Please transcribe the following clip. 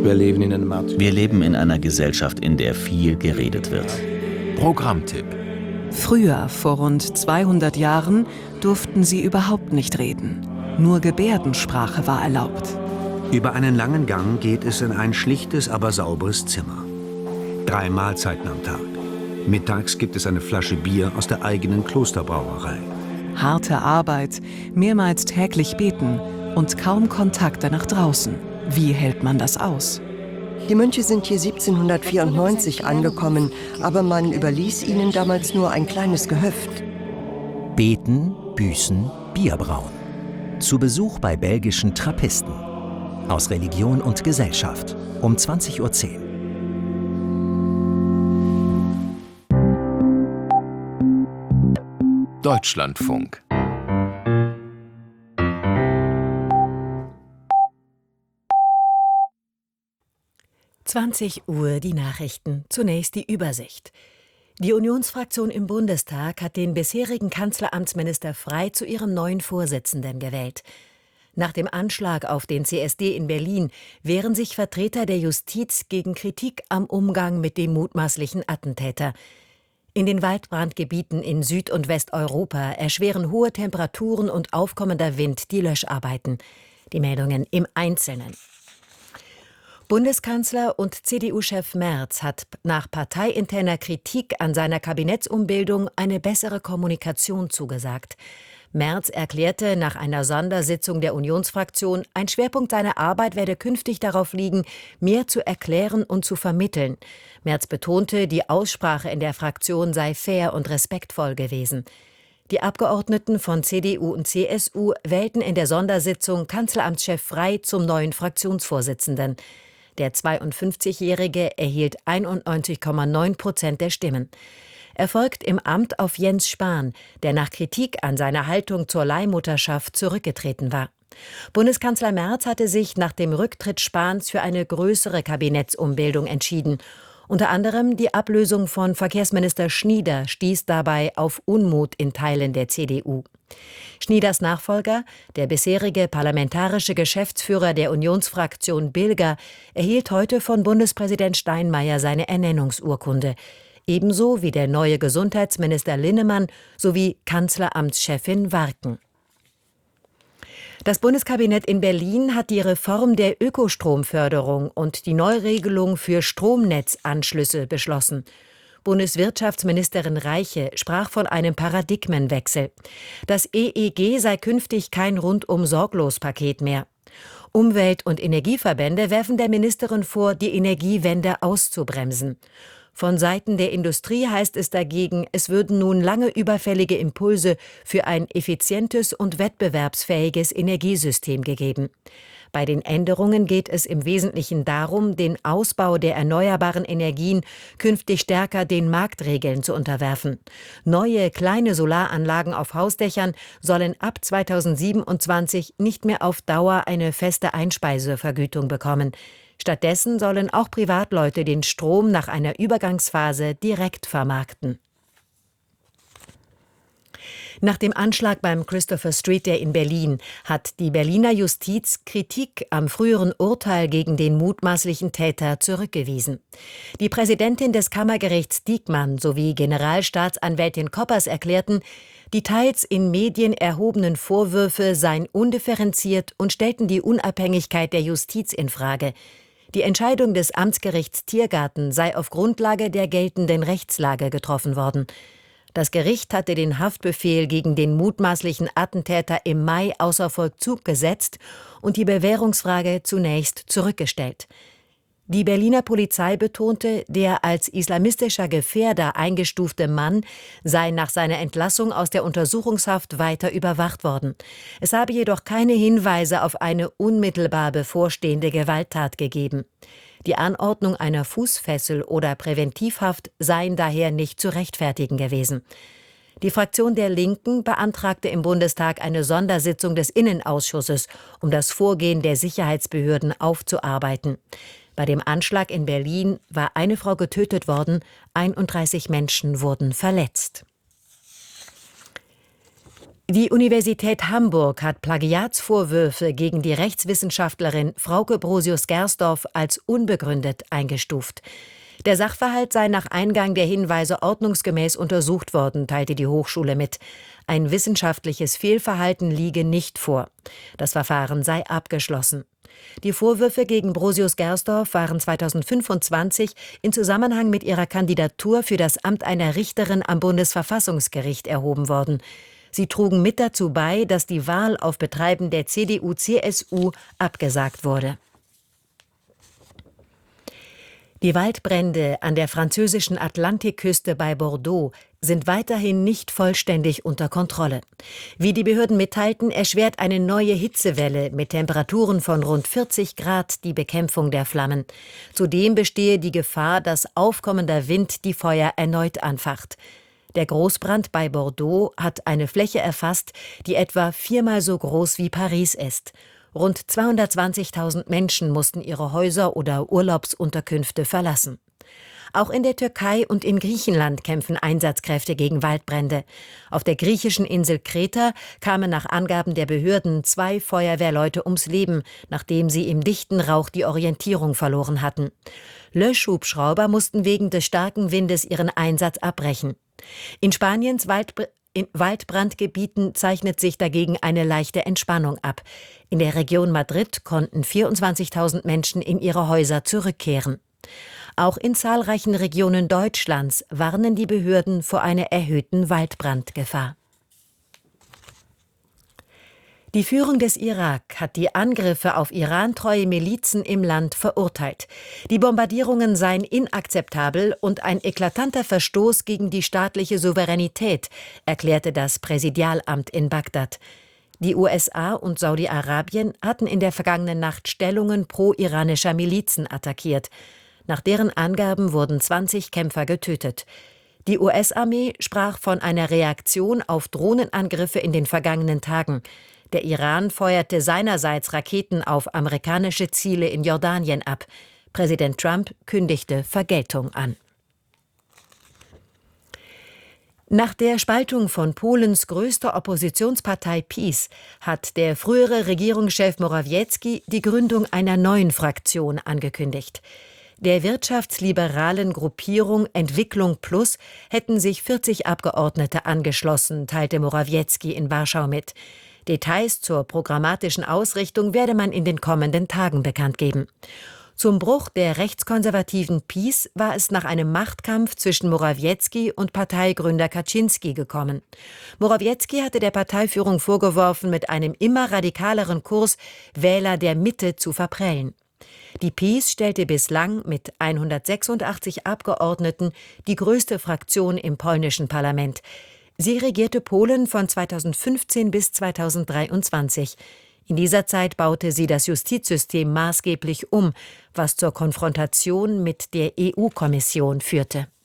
Wir leben in einer Gesellschaft, in der viel geredet wird. Programmtipp. Früher, vor rund 200 Jahren, durften sie überhaupt nicht reden. Nur Gebärdensprache war erlaubt. Über einen langen Gang geht es in ein schlichtes, aber sauberes Zimmer. 3 Mahlzeiten am Tag. Mittags gibt es eine Flasche Bier aus der eigenen Klosterbrauerei. Harte Arbeit, mehrmals täglich beten und kaum Kontakte nach draußen. Wie hält man das aus? Die Mönche sind hier 1794 angekommen, aber man überließ ihnen damals nur ein kleines Gehöft. Beten, büßen, Bier brauen. Zu Besuch bei belgischen Trappisten. Aus Religion und Gesellschaft. Um 20:10 Uhr. Deutschlandfunk. Uhr die Nachrichten. Zunächst die Übersicht. Die Unionsfraktion im Bundestag hat den bisherigen Kanzleramtsminister Frey zu ihrem neuen Vorsitzenden gewählt. Nach dem Anschlag auf den CSD in Berlin wehren sich Vertreter der Justiz gegen Kritik am Umgang mit dem mutmaßlichen Attentäter. In den Waldbrandgebieten in Süd- und Westeuropa erschweren hohe Temperaturen und aufkommender Wind die Löscharbeiten. Die Meldungen im Einzelnen. Bundeskanzler und CDU-Chef Merz hat nach parteiinterner Kritik an seiner Kabinettsumbildung eine bessere Kommunikation zugesagt. Merz erklärte nach einer Sondersitzung der Unionsfraktion, ein Schwerpunkt seiner Arbeit werde künftig darauf liegen, mehr zu erklären und zu vermitteln. Merz betonte, die Aussprache in der Fraktion sei fair und respektvoll gewesen. Die Abgeordneten von CDU und CSU wählten in der Sondersitzung Kanzleramtschef Frey zum neuen Fraktionsvorsitzenden. Der 52-Jährige erhielt 91,9% der Stimmen. Er folgt im Amt auf Jens Spahn, der nach Kritik an seiner Haltung zur Leihmutterschaft zurückgetreten war. Bundeskanzler Merz hatte sich nach dem Rücktritt Spahns für eine größere Kabinettsumbildung entschieden. Unter anderem die Ablösung von Verkehrsminister Schnieder stieß dabei auf Unmut in Teilen der CDU. Schnieders Nachfolger, der bisherige parlamentarische Geschäftsführer der Unionsfraktion Bilger, erhielt heute von Bundespräsident Steinmeier seine Ernennungsurkunde. Ebenso wie der neue Gesundheitsminister Linnemann sowie Kanzleramtschefin Warken. Das Bundeskabinett in Berlin hat die Reform der Ökostromförderung und die Neuregelung für Stromnetzanschlüsse beschlossen. Bundeswirtschaftsministerin Reiche sprach von einem Paradigmenwechsel. Das EEG sei künftig kein Rundum-Sorglos-Paket mehr. Umwelt- und Energieverbände werfen der Ministerin vor, die Energiewende auszubremsen. Von Seiten der Industrie heißt es dagegen, es würden nun lange überfällige Impulse für ein effizientes und wettbewerbsfähiges Energiesystem gegeben. Bei den Änderungen geht es im Wesentlichen darum, den Ausbau der erneuerbaren Energien künftig stärker den Marktregeln zu unterwerfen. Neue kleine Solaranlagen auf Hausdächern sollen ab 2027 nicht mehr auf Dauer eine feste Einspeisevergütung bekommen. Stattdessen sollen auch Privatleute den Strom nach einer Übergangsphase direkt vermarkten. Nach dem Anschlag beim Christopher Street Day in Berlin hat die Berliner Justiz Kritik am früheren Urteil gegen den mutmaßlichen Täter zurückgewiesen. Die Präsidentin des Kammergerichts Diekmann sowie Generalstaatsanwältin Koppers erklärten, die teils in Medien erhobenen Vorwürfe seien undifferenziert und stellten die Unabhängigkeit der Justiz infrage. Die Entscheidung des Amtsgerichts Tiergarten sei auf Grundlage der geltenden Rechtslage getroffen worden. Das Gericht hatte den Haftbefehl gegen den mutmaßlichen Attentäter im Mai außer Vollzug gesetzt und die Bewährungsfrage zunächst zurückgestellt. Die Berliner Polizei betonte, der als islamistischer Gefährder eingestufte Mann sei nach seiner Entlassung aus der Untersuchungshaft weiter überwacht worden. Es habe jedoch keine Hinweise auf eine unmittelbar bevorstehende Gewalttat gegeben. Die Anordnung einer Fußfessel oder Präventivhaft seien daher nicht zu rechtfertigen gewesen. Die Fraktion der Linken beantragte im Bundestag eine Sondersitzung des Innenausschusses, um das Vorgehen der Sicherheitsbehörden aufzuarbeiten. Bei dem Anschlag in Berlin war eine Frau getötet worden, 31 Menschen wurden verletzt. Die Universität Hamburg hat Plagiatsvorwürfe gegen die Rechtswissenschaftlerin Frauke Brosius-Gersdorf als unbegründet eingestuft. Der Sachverhalt sei nach Eingang der Hinweise ordnungsgemäß untersucht worden, teilte die Hochschule mit. Ein wissenschaftliches Fehlverhalten liege nicht vor. Das Verfahren sei abgeschlossen. Die Vorwürfe gegen Brosius-Gersdorf waren 2025 in Zusammenhang mit ihrer Kandidatur für das Amt einer Richterin am Bundesverfassungsgericht erhoben worden. Sie trugen mit dazu bei, dass die Wahl auf Betreiben der CDU/CSU abgesagt wurde. Die Waldbrände an der französischen Atlantikküste bei Bordeaux sind weiterhin nicht vollständig unter Kontrolle. Wie die Behörden mitteilten, erschwert eine neue Hitzewelle mit Temperaturen von rund 40 Grad die Bekämpfung der Flammen. Zudem bestehe die Gefahr, dass aufkommender Wind die Feuer erneut anfacht. Der Großbrand bei Bordeaux hat eine Fläche erfasst, die etwa 4-mal so groß wie Paris ist. Rund 220.000 Menschen mussten ihre Häuser oder Urlaubsunterkünfte verlassen. Auch in der Türkei und in Griechenland kämpfen Einsatzkräfte gegen Waldbrände. Auf der griechischen Insel Kreta kamen nach Angaben der Behörden 2 Feuerwehrleute ums Leben, nachdem sie im dichten Rauch die Orientierung verloren hatten. Löschhubschrauber mussten wegen des starken Windes ihren Einsatz abbrechen. In Spaniens Waldbrandgebieten zeichnet sich dagegen eine leichte Entspannung ab. In der Region Madrid konnten 24.000 Menschen in ihre Häuser zurückkehren. Auch in zahlreichen Regionen Deutschlands warnen die Behörden vor einer erhöhten Waldbrandgefahr. Die Führung des Irak hat die Angriffe auf irantreue Milizen im Land verurteilt. Die Bombardierungen seien inakzeptabel und ein eklatanter Verstoß gegen die staatliche Souveränität, erklärte das Präsidialamt in Bagdad. Die USA und Saudi-Arabien hatten in der vergangenen Nacht Stellungen pro-iranischer Milizen attackiert. Nach deren Angaben wurden 20 Kämpfer getötet. Die US-Armee sprach von einer Reaktion auf Drohnenangriffe in den vergangenen Tagen. Der Iran feuerte seinerseits Raketen auf amerikanische Ziele in Jordanien ab. Präsident Trump kündigte Vergeltung an. Nach der Spaltung von Polens größter Oppositionspartei PiS hat der frühere Regierungschef Morawiecki die Gründung einer neuen Fraktion angekündigt. Der wirtschaftsliberalen Gruppierung Entwicklung Plus hätten sich 40 Abgeordnete angeschlossen, teilte Morawiecki in Warschau mit. Details zur programmatischen Ausrichtung werde man in den kommenden Tagen bekannt geben. Zum Bruch der rechtskonservativen PiS war es nach einem Machtkampf zwischen Morawiecki und Parteigründer Kaczynski gekommen. Morawiecki hatte der Parteiführung vorgeworfen, mit einem immer radikaleren Kurs Wähler der Mitte zu verprellen. Die PiS stellte bislang mit 186 Abgeordneten die größte Fraktion im polnischen Parlament. Sie regierte Polen von 2015 bis 2023. In dieser Zeit baute sie das Justizsystem maßgeblich um, was zur Konfrontation mit der EU-Kommission führte.